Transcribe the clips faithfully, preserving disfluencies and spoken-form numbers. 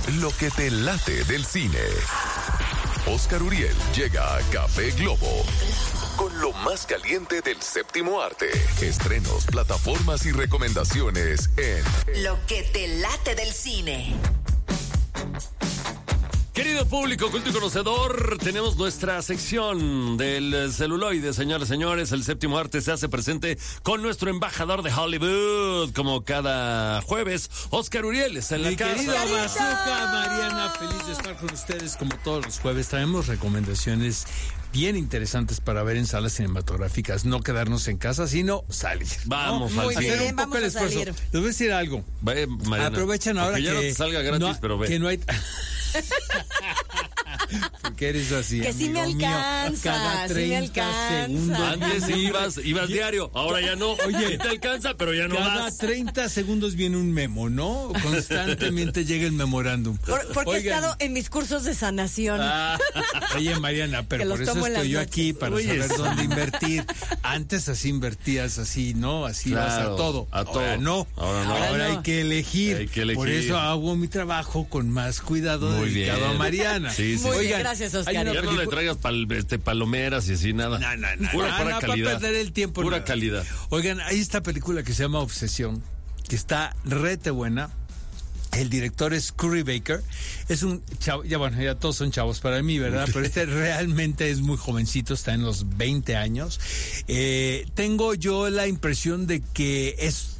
lo que te late del cine. Oscar Uriel llega a Café Globo con lo más caliente del séptimo arte. Estrenos, plataformas y recomendaciones en Lo que te late del cine. Querido público culto y conocedor, tenemos nuestra sección del celuloide, señores, señores. El séptimo arte se hace presente con nuestro embajador de Hollywood, como cada jueves, Oscar Uriel está en la Mi casa. querido Bazooka, Mariana, feliz de estar con ustedes como todos los jueves. Traemos recomendaciones bien interesantes para ver en salas cinematográficas. No quedarnos en casa, sino salir. Vamos, ¿no? al Hacer cine. un Vamos poco el a esfuerzo. salir. Les voy a decir algo. Ve, Mariana, Aprovechan ahora porque que ya no te salga gratis, no, pero ve. que no hay. Porque eres así, Que sí me amigo mío. alcanza, Cada sí me treinta alcanza. segundos. Antes viene un- ibas, ibas diario, ahora ya no. Oye, Sí te alcanza, pero ya no Cada vas. treinta segundos viene un memo, ¿no? Constantemente llega el memorándum. Por- porque Oigan, he estado en mis cursos de sanación. Ah, Oye, Mariana, Que pero los por eso tomo en estoy las yo noches. aquí, para Oye, saber sí. dónde invertir. Antes así invertías, así, ¿no? Así vas Claro, a todo. a todo. Ahora no. Ahora no. Ahora, Ahora no. hay que elegir. Hay que elegir. Por eso hago mi trabajo con más cuidado Muy dedicado bien. a Mariana. Sí, sí. Muy bien, gracias, Oscar. hay una ya no le película- traigas pal- este, palomeras y así nada. No, no, no. Pura, no, pura no, calidad. para perder el tiempo. Pura nada. calidad. Oigan, hay esta película que se llama Obsesión, que está rete buena. El director es Curry Baker. Es un chavo, ya bueno, ya todos son chavos para mí, ¿verdad? Pero este realmente es muy jovencito, está en los veinte años. Eh, tengo yo la impresión de que es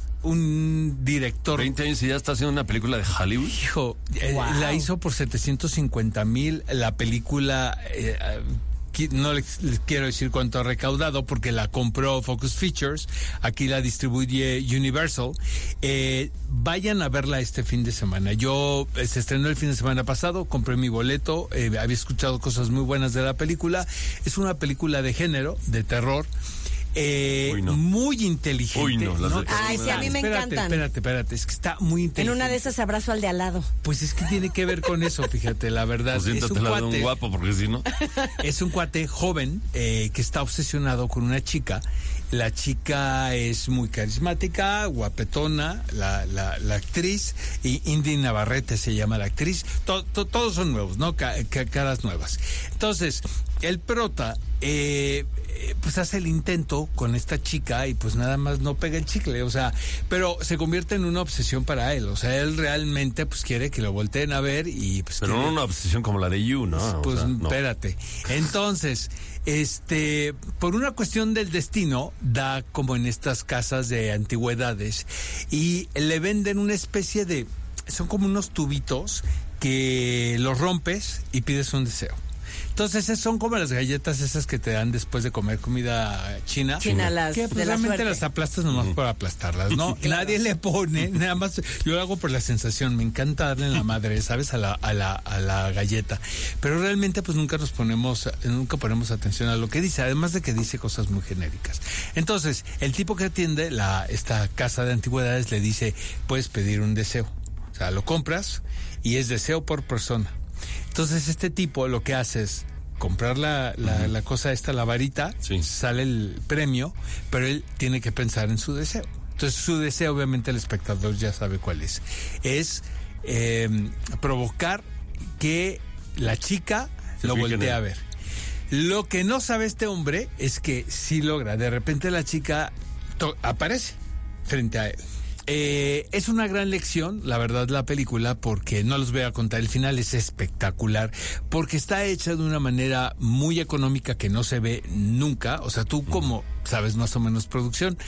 un director... veinte años y ya está haciendo una película de Hollywood. Hijo, eh, Wow. la hizo por setecientos cincuenta mil. La película, eh, eh, qui- no les, les quiero decir cuánto ha recaudado porque la compró Focus Features. Aquí la distribuye Universal. Eh, vayan a verla este fin de semana. Yo eh, se estrenó el fin de semana pasado, compré mi boleto. Eh, había escuchado cosas muy buenas de la película. Es una película de género, de terror. Eh, Uy, no. Muy inteligente. Uy, no, las de- Ay, sí, a mí me Espérate, encantan. Espérate, espérate, es que está muy En inteligente. una de esas abrazo al de al lado. Pues es que tiene que ver con eso, fíjate, la verdad. Pues es un siéntate la de un cuate, guapo, porque si no. es un cuate joven eh, que está obsesionado con una chica. La chica es muy carismática, guapetona, la, la, la actriz, y Indy Navarrete se llama la actriz. To- to- todos son nuevos, ¿no? Ca- ca- caras nuevas. Entonces, el prota, eh, eh, pues hace el intento con esta chica y pues nada más no pega el chicle, o sea, pero se convierte en una obsesión para él. O sea, él realmente pues quiere que lo volteen a ver y pues... Pero quiere- no una obsesión como la de You, ¿no? O pues sea, no. espérate. Entonces, este, por una cuestión del destino, da como en estas casas de antigüedades y le venden una especie de, son como unos tubitos que los rompes y pides un deseo. Entonces esas son como las galletas esas que te dan después de comer comida china. China, las que pues, de la realmente suerte. las aplastas nomás por aplastarlas, ¿no? Claro. Nadie le pone, nada más, yo lo hago por la sensación, me encanta darle en la madre, ¿sabes? A la, a la, a la galleta. Pero realmente pues nunca nos ponemos, nunca ponemos atención a lo que dice, además de que dice cosas muy genéricas. Entonces, el tipo que atiende la, esta casa de antigüedades le dice, puedes pedir un deseo. O sea, lo compras y es deseo por persona. Entonces este tipo lo que hace es comprar la, la, uh-huh. la cosa esta, la varita, sí. Sale el premio, pero él tiene que pensar en su deseo. Entonces su deseo, obviamente el espectador ya sabe cuál es. Es eh, provocar que la chica Se lo voltee en a ver. Lo que no sabe este hombre es que sí logra. De repente la chica to- aparece frente a él. Eh, es una gran lección, la verdad, la película, porque no les voy a contar, el final es espectacular, porque está hecha de una manera muy económica que no se ve nunca. O sea, tú como sabes más o menos producción,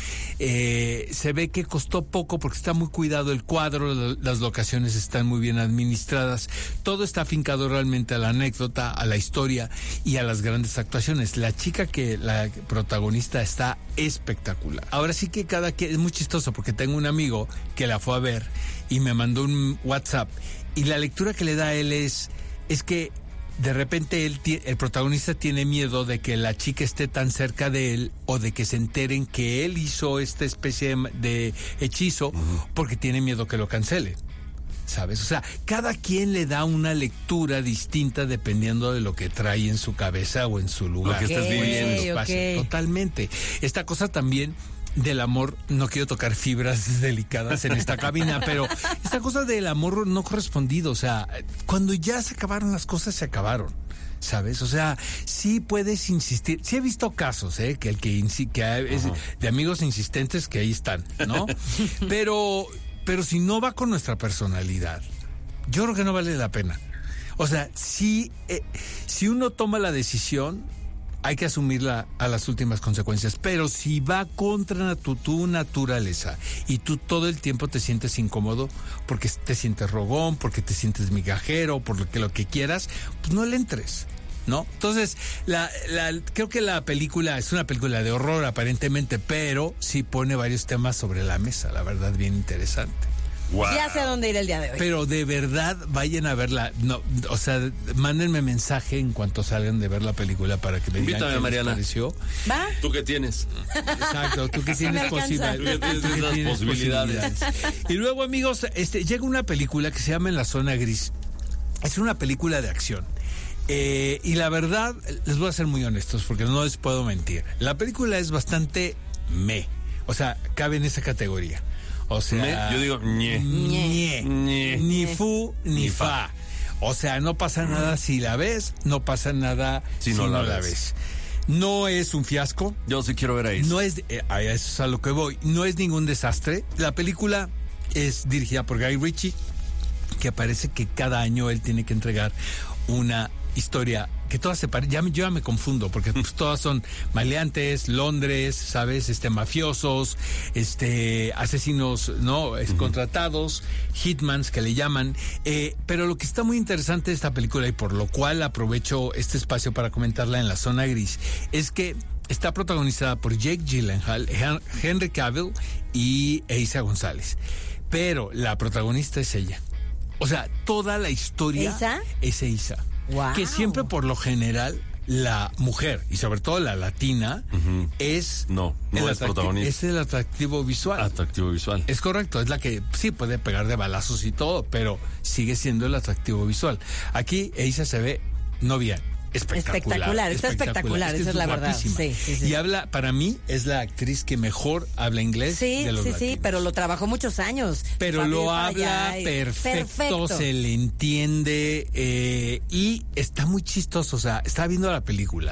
eh, se ve que costó poco porque está muy cuidado el cuadro, las locaciones están muy bien administradas, todo está afincado realmente a la anécdota, a la historia y a las grandes actuaciones. La chica que la protagonista está espectacular. Ahora sí que cada quien, es muy chistoso porque tengo un amigo que la fue a ver y me mandó un WhatsApp y la lectura que le da a él es, es que de repente él, el protagonista tiene miedo de que la chica esté tan cerca de él o de que se enteren que él hizo esta especie de, de hechizo, uh-huh. porque tiene miedo que lo cancele, ¿sabes? O sea, cada quien le da una lectura distinta dependiendo de lo que trae en su cabeza o en su lugar. Lo que estés viviendo. Okay. Totalmente. Esta cosa también del amor, no quiero tocar fibras delicadas en esta cabina, pero esta cosa del amor no correspondido, o sea, cuando ya se acabaron las cosas, se acabaron. ¿Sabes? O sea, sí puedes insistir. Sí he visto casos, ¿eh? Que el que, insi- que es de amigos insistentes que ahí están, ¿no? Pero, pero si no va con nuestra personalidad, yo creo que no vale la pena. O sea, si, eh, si uno toma la decisión, hay que asumirla a las últimas consecuencias. Pero si va contra tu, tu naturaleza y tú todo el tiempo te sientes incómodo porque te sientes rogón, porque te sientes migajero, por lo que, lo que quieras, pues no le entres, ¿no? Entonces, la, la, creo que la película es una película de horror aparentemente, pero sí pone varios temas sobre la mesa, la verdad, bien interesante. Wow. Ya sé a dónde ir el día de hoy. Pero de verdad vayan a verla. No, o sea, mándenme mensaje en cuanto salgan de ver la película para que me digan Invítame, qué les Mariana. pareció. ¿Va? ¿Tú qué tienes? Exacto, tú que Sí me tienes alcanza. posibilidades. Tú que tienes Tú que esas tienes posibilidades. posibilidades. Y luego, amigos, este llega una película que se llama En la zona gris. Es una película de acción. Eh, y la verdad, les voy a ser muy honestos porque no les puedo mentir. La película es bastante meh. O sea, cabe en esa categoría. O sea, Me- yo digo ñe. ñe. Ñe. Ni fu ni, Ni fa. O sea, no pasa nada si la ves, no pasa nada si, no, la, ves. No es un fiasco. Yo sí quiero ver ahí. No es, eh, a eso es a lo que voy. No es ningún desastre. La película es dirigida por Guy Ritchie, que parece que cada año él tiene que entregar una historia que todas se parecen. Ya, me- yo ya me confundo porque pues, todas son maleantes, Londres, ¿sabes? Este, mafiosos, este, asesinos, ¿no? Es, contratados, hitmans que le llaman. Eh, pero lo que está muy interesante de esta película y por lo cual aprovecho este espacio para comentarla en la zona gris es que está protagonizada por Jake Gyllenhaal, Hen- Henry Cavill y Eiza González. Pero la protagonista es ella. O sea, toda la historia ¿Eiza? es Eiza. Wow. Que siempre por lo general la mujer y sobre todo la latina es No, no el es atracti- protagonista. es el atractivo visual. Atractivo visual. Es correcto, es la que sí puede pegar de balazos y todo, pero sigue siendo el atractivo visual. Aquí Eiza se ve no bien, espectacular. Espectacular, está espectacular, que esa es la verdad. guapísima. Sí, sí, sí. Y habla, para mí, es la actriz que mejor habla inglés Sí, de los sí, sí, latinos. pero lo trabajó muchos años. Pero Fue lo para habla allá y- perfecto, se le entiende eh, y está muy chistoso. O sea, estaba viendo la película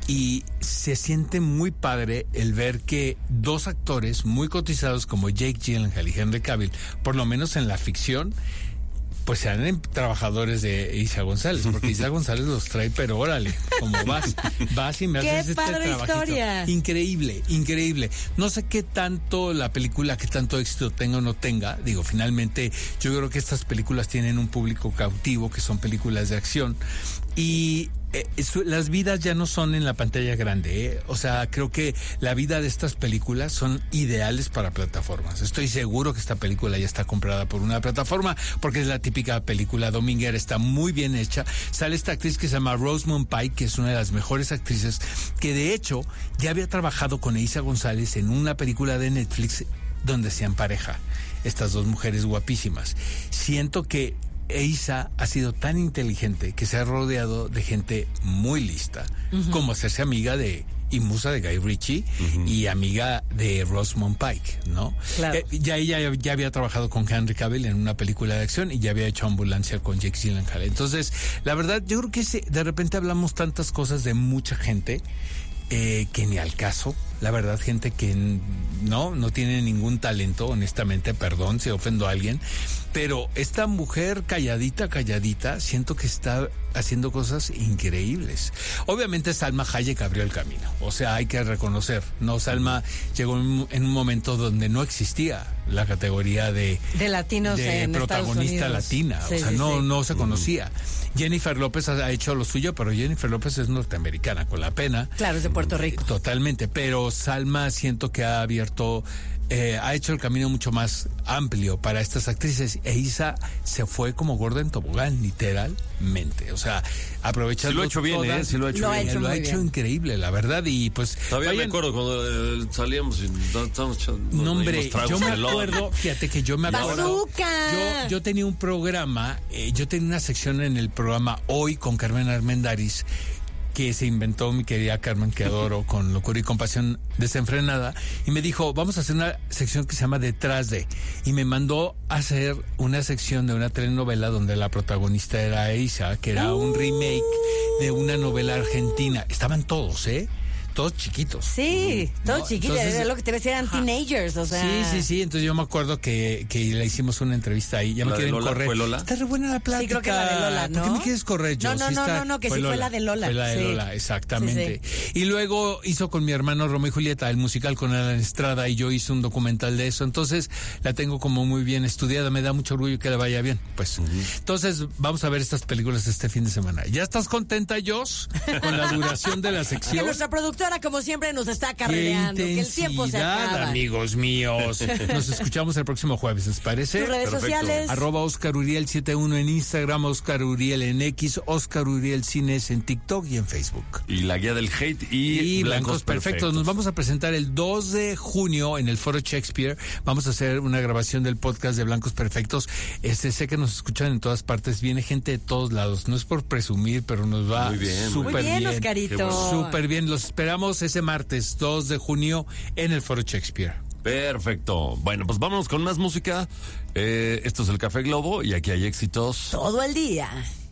y se siente muy padre el ver que dos actores muy cotizados como Jake Gyllenhaal y Henry Cavill, por lo menos en la ficción, pues sean trabajadores de Eiza González, porque Eiza González los trae, pero órale, como vas, vas y me ¡Qué haces este padre trabajito. historia! Increíble, increíble. No sé qué tanto la película, qué tanto éxito tenga o no tenga. Digo, finalmente, yo creo que estas películas tienen un público cautivo, que son películas de acción. Y eh, su- las vidas ya no son en la pantalla grande, ¿eh? O sea, creo que la vida de estas películas son ideales para plataformas. Estoy seguro que esta película ya está comprada por una plataforma, porque es la típica película dominguera, está muy bien hecha. Sale esta actriz que se llama Rosamund Pike, que es una de las mejores actrices, que de hecho ya había trabajado con Eiza González en una película de Netflix donde sean pareja. Estas dos mujeres guapísimas. Siento que Eiza ha sido tan inteligente que se ha rodeado de gente muy lista, como hacerse amiga de y musa de Guy Ritchie y amiga de Rosamund Pike, ¿no? Claro. Eh, ya ella ya había trabajado con Henry Cavill en una película de acción y ya había hecho Ambulancia con Jake Gyllenhaal. Entonces, la verdad, yo creo que ese, de repente hablamos tantas cosas de mucha gente eh, que ni al caso. La verdad, gente que n- no, no tiene ningún talento, honestamente, perdón si ofendo a alguien, pero esta mujer calladita, calladita, siento que está haciendo cosas increíbles. Obviamente Salma Hayek abrió el camino, o sea, hay que reconocer, no, Salma llegó en, un- en un momento donde no existía la categoría de, De latinos de en Estados protagonista Unidos. latina, Sí, o sea, sí, no, sí. no se conocía. Jennifer López ha ha hecho lo suyo, pero Jennifer López es norteamericana, con la pena. Claro, es de Puerto Rico. Totalmente, pero Salma siento que ha abierto, eh, ha hecho el camino mucho más amplio para estas actrices. E Eiza se fue como gorda en tobogán, literalmente. O sea, aprovechando. Sí lo ha hecho bien, todas- ¿eh? Sí lo ha hecho Lo ha bien. hecho lo ha muy hecho bien. increíble, la verdad. Y pues. Todavía vayan- me acuerdo cuando eh, salíamos y no- estábamos echando No, hombre, unos tragos yo me de helado. acuerdo, fíjate que yo me acuerdo. ¡Bazooka! Yo, yo tenía un programa, eh, yo tenía una sección en el programa Hoy con Carmen Armendáriz, que se inventó mi querida Carmen, que adoro, con locura y compasión desenfrenada, y me dijo, vamos a hacer una sección que se llama Detrás de, y me mandó a hacer una sección de una telenovela donde la protagonista era Eiza, que era un remake de una novela argentina. Estaban todos, ¿eh? Todos chiquitos. Sí, todos ¿no? chiquitos, Entonces, es lo que te decía, eran teenagers, o sea. Sí, sí, sí, entonces yo me acuerdo que, que le hicimos una entrevista ahí, ya me ¿La de quieren Lola? correr. ¿Fue Lola? Está re buena la plática. Sí, creo que la de Lola, ¿no? ¿Por qué me quieres correr, yo? No, no, Sí no, está- no, no, que sí fue la de Lola. Fue la de Sí. Lola, exactamente. Sí, Y luego hizo con mi hermano Romeo y Julieta el musical con Alan Estrada y yo hice un documental de eso, entonces la tengo como muy bien estudiada, me da mucho orgullo que le vaya bien, pues. Entonces vamos a ver estas películas este fin de semana. ¿Ya estás contenta, Jos, con la duración de la Que sección? nuestra productora, como siempre, nos está carrereando, Qué que el tiempo se intensidad, acaba. amigos míos. Nos escuchamos el próximo jueves, ¿les parece? Tus redes Perfecto. sociales. Arroba Oscar Uriel setenta y uno en Instagram, Oscar Uriel en X, Oscar Uriel Cines en TikTok y en Facebook. Y la guía del hate y, Y Blancos Perfectos. Nos vamos a presentar el dos de junio en el Foro Shakespeare. Vamos a hacer una grabación del podcast de Blancos Perfectos. Este, sé que nos escuchan en todas partes. Viene gente de todos lados. No es por presumir, pero nos va Muy bien, muy súper Muy bien, bien. Oscarito. Qué bueno. Súper bien. Los esperamos ese martes, dos de junio, en el Foro Shakespeare. Perfecto. Bueno, pues vámonos con más música. Eh, esto es el Café Globo y aquí hay éxitos. Todo el día.